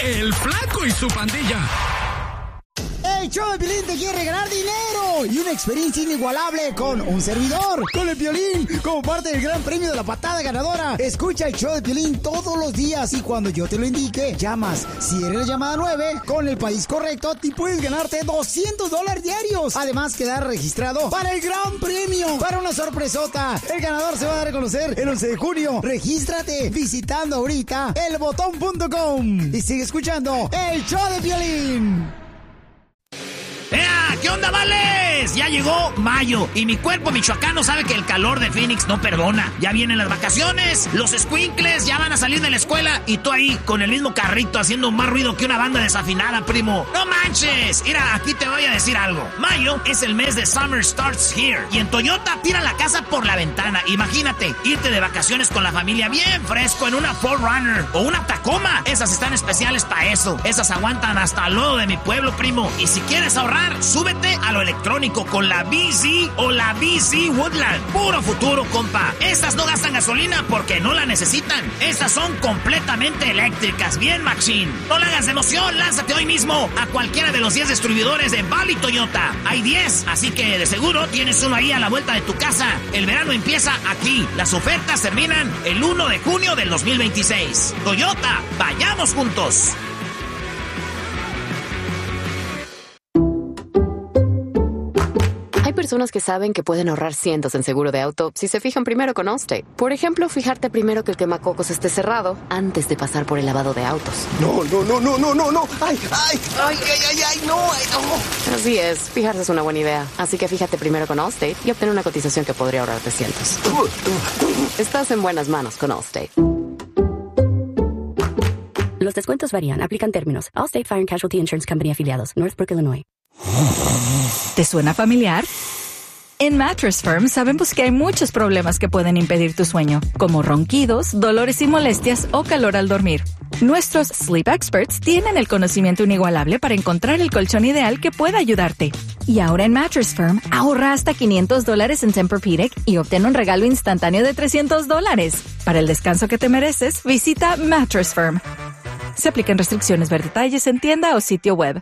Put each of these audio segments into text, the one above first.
El Flaco y su pandilla. El show de Piolín te quiere ganar dinero y una experiencia inigualable con un servidor, con el Piolín, como parte del gran premio de la patada ganadora. Escucha el show de Piolín todos los días y cuando yo te lo indique, llamas. Si eres la llamada 9, con el país correcto, te puedes ganarte $200 diarios. Además, quedar registrado para el gran premio, para una sorpresota. El ganador se va a dar a conocer el 11 de junio. Regístrate visitando ahorita elbotón.com y sigue escuchando el show de Piolín. ¿Qué onda, vales? Ya llegó mayo y mi cuerpo michoacano sabe que el calor de Phoenix no perdona. Ya vienen las vacaciones, los escuincles ya van a salir de la escuela y tú ahí con el mismo carrito haciendo más ruido que una banda desafinada, primo. ¡No manches! Mira, aquí te voy a decir algo. Mayo es el mes de Summer Starts Here y en Toyota tira la casa por la ventana. Imagínate, irte de vacaciones con la familia bien fresco en una 4Runner o una Tacoma. Esas están especiales para eso. Esas aguantan hasta el lodo de mi pueblo, primo. Y si quieres ahorrar, súbete a lo electrónico con la BZ o la BZ Woodland. Puro futuro, compa. Estas no gastan gasolina porque no la necesitan. Estas son completamente eléctricas, bien machín. No la hagas de emoción, lánzate hoy mismo a cualquiera de los 10 distribuidores de Valley Toyota. Hay 10, así que de seguro tienes uno ahí a la vuelta de tu casa. El verano empieza aquí. Las ofertas terminan el 1 de junio del 2026. Toyota, vayamos juntos. Hay personas que saben que pueden ahorrar cientos en seguro de auto si se fijan primero con Allstate. Por ejemplo, fijarte primero que el quemacocos esté cerrado antes de pasar por el lavado de autos. No. ¡Ay, no! Así es, fijarse es una buena idea. Así que fíjate primero con Allstate y obtén una cotización que podría ahorrarte cientos. Estás en buenas manos con Allstate. Los descuentos varían. Aplican términos. Allstate Fire and Casualty Insurance Company afiliados. Northbrook, Illinois. ¿Te suena familiar? En Mattress Firm sabemos que hay muchos problemas que pueden impedir tu sueño, como ronquidos, dolores y molestias o calor al dormir. Nuestros Sleep Experts tienen el conocimiento inigualable para encontrar el colchón ideal que pueda ayudarte. Y ahora en Mattress Firm, ahorra hasta $500 en Tempur-Pedic y obtén un regalo instantáneo de $300. Para el descanso que te mereces, visita Mattress Firm. Se aplican restricciones. Ver detalles en tienda o sitio web.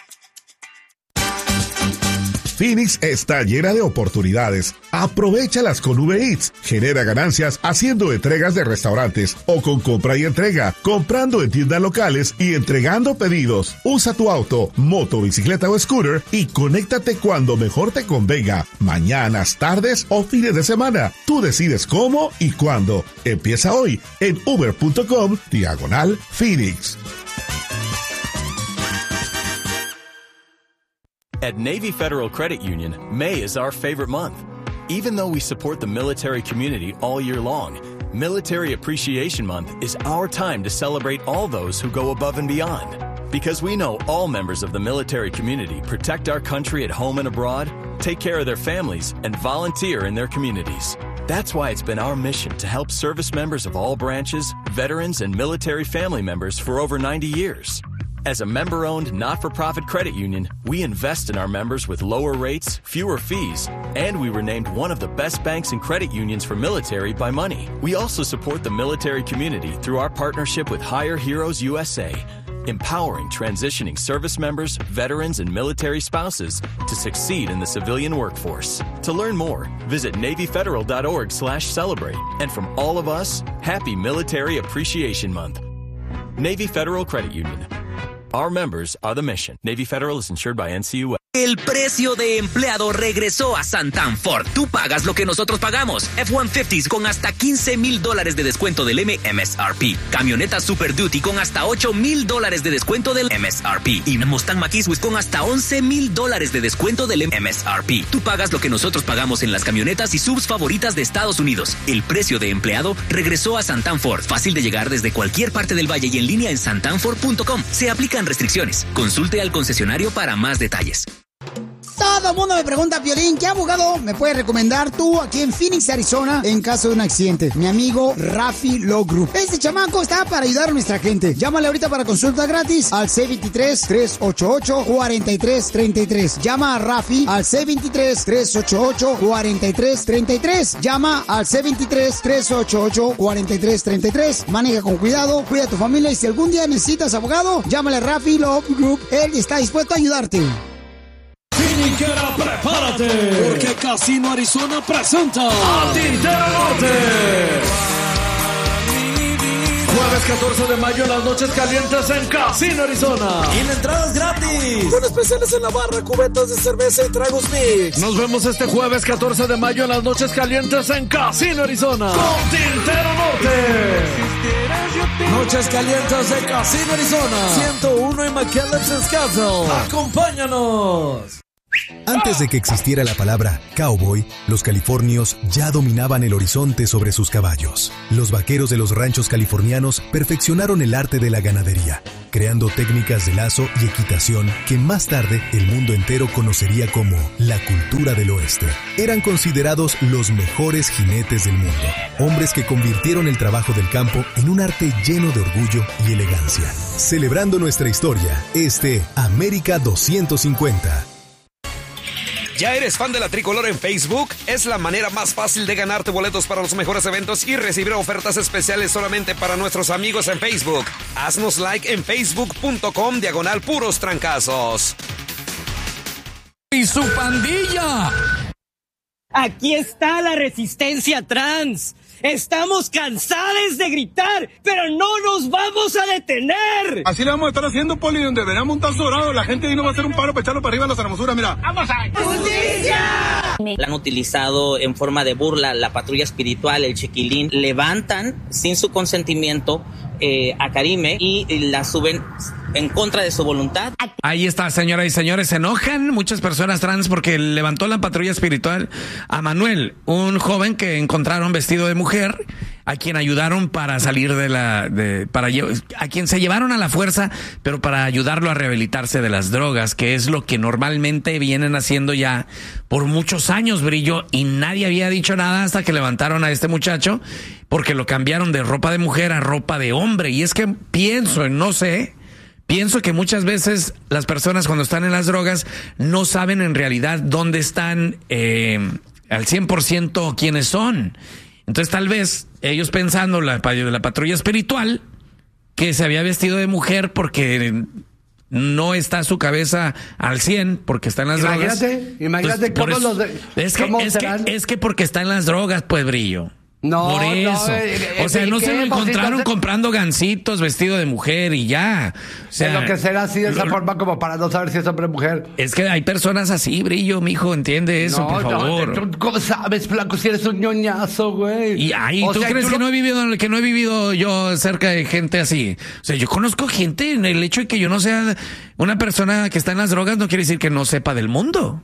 Phoenix está llena de oportunidades. Aprovéchalas con Uber Eats. Genera ganancias haciendo entregas de restaurantes o con compra y entrega, comprando en tiendas locales y entregando pedidos. Usa tu auto, moto, bicicleta o scooter y conéctate cuando mejor te convenga. Mañanas, tardes o fines de semana. Tú decides cómo y cuándo. Empieza hoy en uber.com/Phoenix. At Navy Federal Credit Union, May is our favorite month. Even though we support the military community all year long, Military Appreciation Month is our time to celebrate all those who go above and beyond. Because we know all members of the military community protect our country at home and abroad, take care of their families, and volunteer in their communities. That's why it's been our mission to help service members of all branches, veterans, and military family members for over 90 years. As a member-owned, not-for-profit credit union, we invest in our members with lower rates, fewer fees, and we were named one of the best banks and credit unions for military by Money. We also support the military community through our partnership with Hire Heroes USA, empowering transitioning service members, veterans, and military spouses to succeed in the civilian workforce. To learn more, visit NavyFederal.org/celebrate. And from all of us, happy Military Appreciation Month. Navy Federal Credit Union. Our members are the mission. Navy Federal is insured by NCUA. El precio de empleado regresó a Santan Ford. Tú pagas lo que nosotros pagamos. F-150s con hasta $15,000 de descuento del MSRP. Camionetas Super Duty con hasta $8,000 de descuento del MSRP. Y Mustang Mach-E con hasta $11,000 de descuento del MSRP. Tú pagas lo que nosotros pagamos en las camionetas y subs favoritas de Estados Unidos. El precio de empleado regresó a Santan Ford. Fácil de llegar desde cualquier parte del valle y en línea en santanford.com. Se aplican restricciones. Consulte al concesionario para más detalles. Todo el mundo me pregunta, Piolín, ¿qué abogado me puedes recomendar tú aquí en Phoenix, Arizona, en caso de un accidente? Mi amigo Rafi Law Group. Este chamaco está para ayudar a nuestra gente. Llámale ahorita para consulta gratis al C23-388-4333. Llama a Rafi al C23-388-4333. Llama al C23-388-4333. Maneja con cuidado, cuida a tu familia y si algún día necesitas abogado, llámale a Rafi Law Group. Él está dispuesto a ayudarte. Finiquera, prepárate, porque Casino Arizona presenta a Tintero Norte. Jueves 14 de mayo, las noches calientes en Casino Arizona. Y la entrada es gratis. Con especiales en la barra, cubetas de cerveza y tragos mix. Nos vemos este jueves 14 de mayo en las noches calientes en Casino Arizona. Con Tintero Norte. Noches calientes de Casino Arizona. 101 en McAllen, Wisconsin. ¡Acompáñanos! Antes de que existiera la palabra cowboy, los californios ya dominaban el horizonte sobre sus caballos. Los vaqueros de los ranchos californianos perfeccionaron el arte de la ganadería, creando técnicas de lazo y equitación que más tarde el mundo entero conocería como la cultura del oeste. Eran considerados los mejores jinetes del mundo, hombres que convirtieron el trabajo del campo en un arte lleno de orgullo y elegancia. Celebrando nuestra historia, América 250. ¿Ya eres fan de la Tricolor en Facebook? Es la manera más fácil de ganarte boletos para los mejores eventos y recibir ofertas especiales solamente para nuestros amigos en Facebook. Haznos like en facebook.com/puros trancazos. ¡Y su pandilla! Aquí está la resistencia trans. Estamos cansados de gritar, pero no nos vamos a detener. Así le vamos a estar haciendo, Poli, donde veremos un tazo dorado. La gente ahí no va a hacer un paro para echarlo para arriba a las hermosuras, mira. ¡Vamos a ¡Justicia! La han utilizado en forma de burla, la patrulla espiritual, el chiquilín. Levantan sin su consentimiento a Karime y la suben en contra de su voluntad. Ahí está, señoras y señores, se enojan muchas personas trans porque levantó la patrulla espiritual a Manuel, un joven que encontraron vestido de mujer, a quien ayudaron para salir a quien se llevaron a la fuerza, pero para ayudarlo a rehabilitarse de las drogas, que es lo que normalmente vienen haciendo ya por muchos años, Brillo, y nadie había dicho nada hasta que levantaron a este muchacho, porque lo cambiaron de ropa de mujer a ropa de hombre. Y es que pienso que muchas veces las personas cuando están en las drogas no saben en realidad dónde están al 100% quiénes son. Entonces tal vez ellos pensando la patrulla espiritual que se había vestido de mujer porque no está su cabeza al 100 porque está en las drogas. Imagínate cómo es que porque está en las drogas, pues, Brillo. No, por eso. No, o sea, no se lo encontraron comprando gancitos vestido de mujer y ya. O sea, lo que será así de esa forma como para no saber si es hombre o mujer. Es que hay personas así, Brillo, mijo, entiende eso, por favor. ¿Tú cómo sabes, Flaco, si eres un ñoñazo, güey? Y ¿tú crees que no he vivido yo cerca de gente así? O sea, yo conozco gente, en el hecho de que yo no sea una persona que está en las drogas no quiere decir que no sepa del mundo.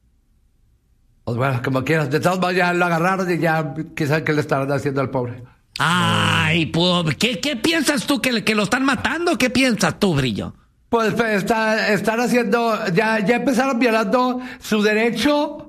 Pues bueno, como quieras. De todos modos, ya lo agarraron y ya quizás que le estarán haciendo al pobre. Ay, pues, ¿qué piensas tú? ¿Que lo están matando? ¿Qué piensas tú, Brillo? Pues están haciendo... Ya empezaron violando su derecho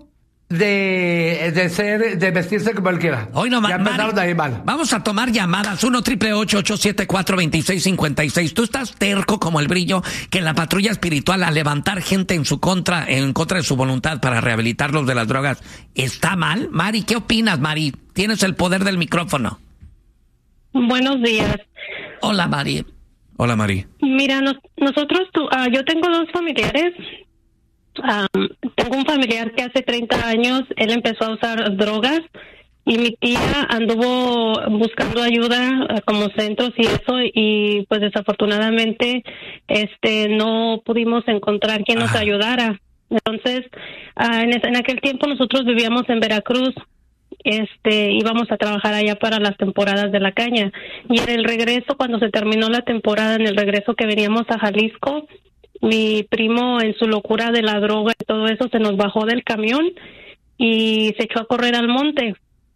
de vestirse como él quiera. Hoy no, ya empezaron de ahí mal. Vamos a tomar llamadas 1-888-874-2656. Tú estás terco como el Brillo que la patrulla espiritual a levantar gente en contra de su voluntad para rehabilitarlos de las drogas ¿está mal? Mari, ¿qué opinas, Mari? Tienes el poder del micrófono. Buenos días. Hola, Mari. Hola, Mari. Mira, yo tengo dos familiares. Tengo un familiar que hace 30 años él empezó a usar drogas y mi tía anduvo buscando ayuda como centros y eso, y pues desafortunadamente no pudimos encontrar quien nos ayudara. Entonces en aquel tiempo nosotros vivíamos en Veracruz. Íbamos a trabajar allá para las temporadas de la caña, y en el regreso, cuando se terminó la temporada, en el regreso que veníamos a Jalisco, mi primo, en su locura de la droga y todo eso, se nos bajó del camión y se echó a correr al monte.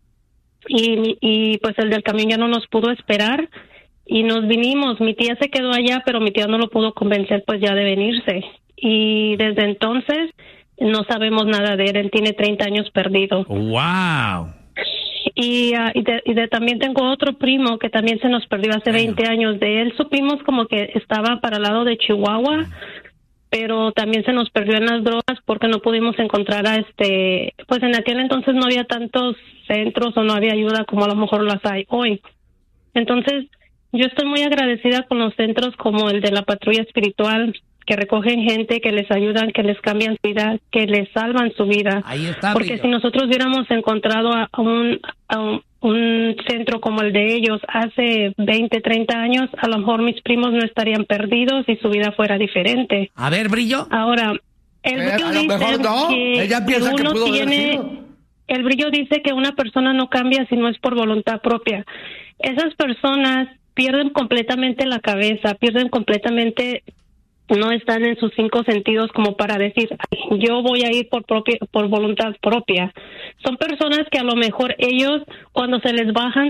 Y pues el del camión ya no nos pudo esperar y nos vinimos. Mi tía se quedó allá, pero mi tía no lo pudo convencer pues ya de venirse. Y desde entonces no sabemos nada de él. Él tiene 30 años perdido. ¡Wow! También tengo otro primo que también se nos perdió hace 20 años. De él supimos como que estaba para el lado de Chihuahua, pero también se nos perdió en las drogas porque no pudimos encontrar pues en aquel entonces no había tantos centros o no había ayuda como a lo mejor las hay hoy. Entonces, yo estoy muy agradecida con los centros como el de la Patrulla Espiritual, que recogen gente, que les ayudan, que les cambian su vida, que les salvan su vida. Ahí está, porque si nosotros hubiéramos encontrado a un centro como el de ellos hace 20, 30 años, a lo mejor mis primos no estarían perdidos y su vida fuera diferente. A ver, Brillo. Ahora, el Brillo dice que ella piensa que pudo haber sido. El Brillo dice que una persona no cambia si no es por voluntad propia. Esas personas pierden completamente la cabeza, pierden completamente, no están en sus 5 sentidos como para decir, yo voy a ir por voluntad propia. Son personas que a lo mejor ellos, cuando se les baja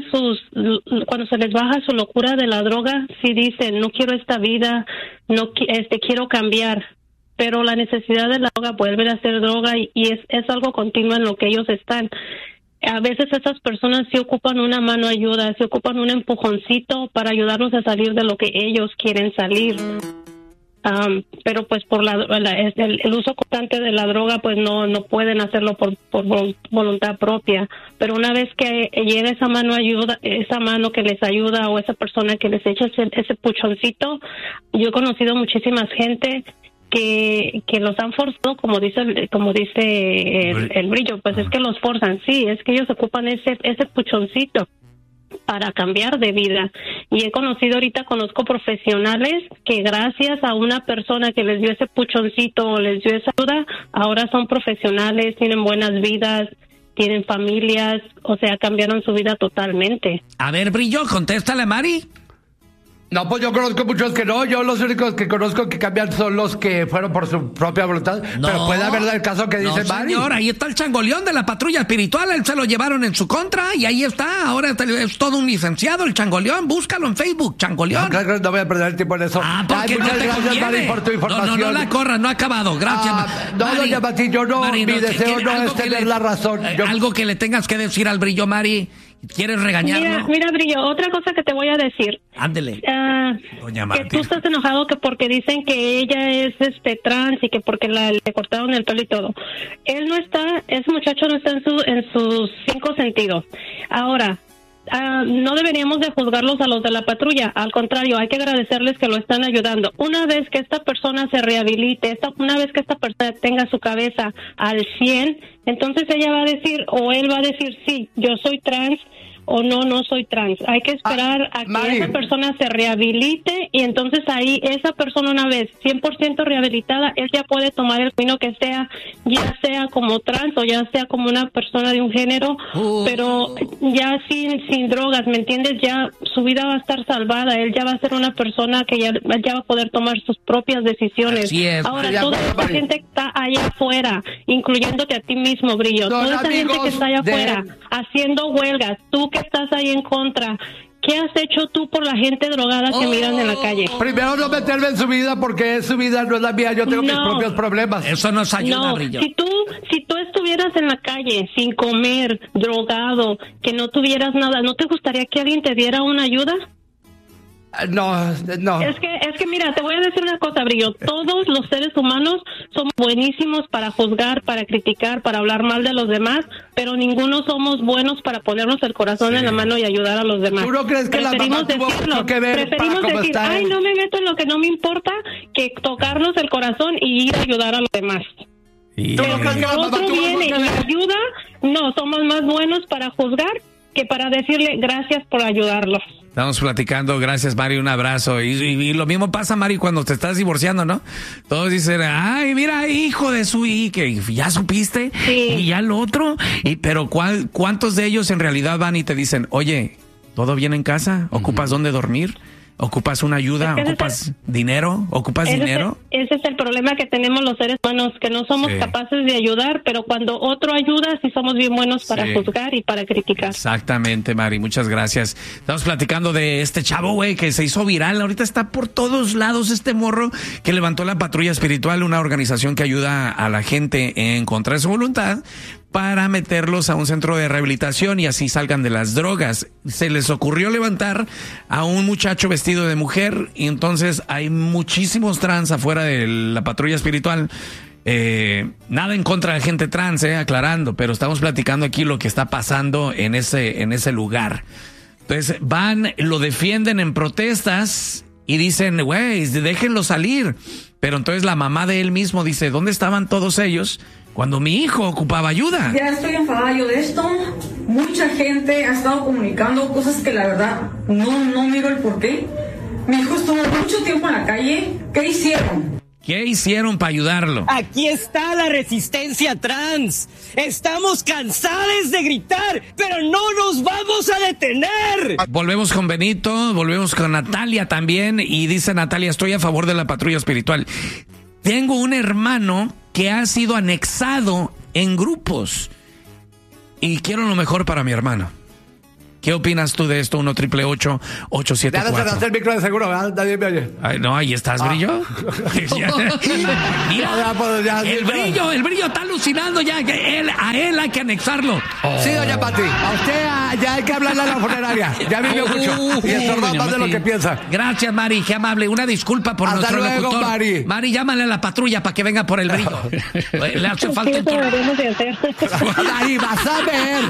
su locura de la droga, sí dicen, no quiero esta vida, quiero cambiar. Pero la necesidad de la droga vuelve a ser droga y es algo continuo en lo que ellos están. A veces esas personas sí ocupan una mano ayuda, sí ocupan un empujoncito para ayudarlos a salir de lo que ellos quieren salir. Pero pues por el uso constante de la droga pues no pueden hacerlo por voluntad propia. Pero una vez que llega esa mano ayuda, esa mano que les ayuda o esa persona que les echa ese puchoncito, yo he conocido muchísima gente que los han forzado, como dice el Brillo, pues es que los forzan, sí, es que ellos ocupan ese puchoncito para cambiar de vida. Y conozco profesionales que gracias a una persona que les dio ese puchoncito o les dio esa ayuda, ahora son profesionales, tienen buenas vidas, tienen familias, o sea, cambiaron su vida totalmente. A ver, Brillo, contéstale a Mari. No, pues yo conozco muchos que no. Yo los únicos que conozco que cambian son los que fueron por su propia voluntad. No, pero puede haber el caso que dice Mari. Señor, ahí está el changoleón de la Patrulla Espiritual. Él se lo llevaron en su contra y ahí está. Ahora es todo un licenciado, el changoleón. Búscalo en Facebook, changoleón. No voy a perder el tiempo en eso. Porque muchas gracias, Mari, por tu información. No la corras, no ha acabado. Gracias, no, doña Mati, yo no. Mari, mi deseo no es tener la razón. Algo que le tengas que decir al Brillo, Mari. ¿Quieres regañarlo? Mira, Brillo, otra cosa que te voy a decir. Ándele. Doña Marta. Que tú estás enojado que porque dicen que ella es trans y que porque le cortaron el pelo y todo. Él no está, ese muchacho no está en sus 5 sentidos. Ahora, no deberíamos de juzgarlos a los de la patrulla, al contrario, hay que agradecerles que lo están ayudando. Una vez que esta persona se rehabilite, una vez que esta persona tenga su cabeza al 100, entonces ella va a decir, o él va a decir, sí, yo soy trans, o no soy trans. Hay que esperar a que Mari, esa persona se rehabilite y entonces ahí esa persona una vez 100% rehabilitada, él ya puede tomar el camino que sea, ya sea como trans o ya sea como una persona de un género, pero ya sin drogas, ¿me entiendes? Ya su vida va a estar salvada, él ya va a ser una persona que ya va a poder tomar sus propias decisiones. Así es. Ahora, toda esa gente que está allá afuera, incluyéndote a ti mismo, Brillo, toda esa gente que está allá afuera haciendo huelgas, tú que estás ahí en contra, ¿qué has hecho tú por la gente drogada que miran en la calle? Primero no meterme en su vida porque su vida no es la mía, yo tengo mis propios problemas. Eso nos ayuda, Brillo. Si tú estuvieras en la calle sin comer, drogado, que no tuvieras nada, ¿no te gustaría que alguien te diera una ayuda? No. Es que mira, te voy a decir una cosa, Brillo. Todos los seres humanos somos buenísimos para juzgar, para criticar, para hablar mal de los demás, pero ninguno somos buenos para ponernos el corazón en la mano y ayudar a los demás. ¿Tú no crees que preferimos la mamá tuvo mucho que ver preferimos para cómo decir, está ay, no me meto en lo que no me importa, que tocarnos el corazón y ir a ayudar a los demás. Pero cuando otro viene y ayuda, no, somos más buenos para juzgar que para decirle gracias por ayudarlos. Estamos platicando, gracias Mari, un abrazo. Y lo mismo pasa, Mari, cuando te estás divorciando, ¿no? Todos dicen, ay, mira, hijo de su que ya supiste, y ya lo otro. Pero ¿cuántos de ellos en realidad van y te dicen, oye, ¿todo bien en casa? ¿Ocupas dónde dormir? ¿Ocupas una ayuda? ¿Ocupas dinero? ¿Ocupas dinero? Ese es el problema que tenemos los seres humanos, que no somos capaces de ayudar, pero cuando otro ayuda, sí somos bien buenos para juzgar y para criticar. Exactamente, Mari, muchas gracias. Estamos platicando de este chavo, güey, que se hizo viral. Ahorita está por todos lados este morro que levantó la Patrulla Espiritual, una organización que ayuda a la gente en contra de su voluntad para meterlos a un centro de rehabilitación y así salgan de las drogas. Se les ocurrió levantar a un muchacho vestido de mujer y entonces hay muchísimos trans afuera de la Patrulla Espiritual. Nada en contra de gente trans, aclarando, pero estamos platicando aquí lo que está pasando en ese lugar. Entonces van, lo defienden en protestas y dicen, güey, déjenlo salir. Pero entonces la mamá de él mismo dice, ¿dónde estaban todos ellos cuando mi hijo ocupaba ayuda? Ya estoy enfadada yo de esto. Mucha gente ha estado comunicando cosas que la verdad no miro el porqué. Mi hijo estuvo mucho tiempo en la calle. ¿Qué hicieron? ¿Qué hicieron para ayudarlo? Aquí está la resistencia trans. Estamos cansados de gritar, pero no nos vamos a detener. Volvemos con Benito, volvemos con Natalia también. Y dice Natalia, estoy a favor de la Patrulla Espiritual. Tengo un hermano que ha sido anexado en grupos y quiero lo mejor para mi hermano. ¿Qué opinas tú de esto? 1-888-874. Ya no se el micro de seguro, ¿verdad? Nadie me oye. Ay, no, ahí estás, Brillo. Mira, el brillo está alucinando ya. A él hay que anexarlo. Sí, doña Pati, a usted ya hay que hablarle a la funeraria. Ya vivió mucho y estorba más de lo que piensa. Gracias, Mari, qué amable. Una disculpa por nuestro locutor. Mari. Mari, llámale a la patrulla para que venga por el brillo. Le hace falta un Mari, vas a ver.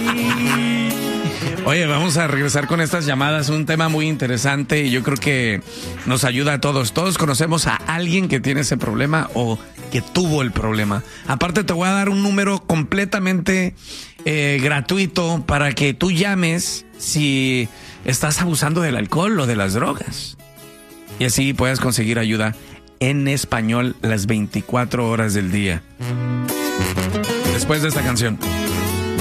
Oye, vamos a regresar con estas llamadas, un tema muy interesante y yo creo que nos ayuda a todos. Todos conocemos a alguien que tiene ese problema o que tuvo el problema. Aparte te voy a dar un número completamente gratuito para que tú llames si estás abusando del alcohol o de las drogas. Y así puedas conseguir ayuda en español las 24 horas del día. Después de esta canción.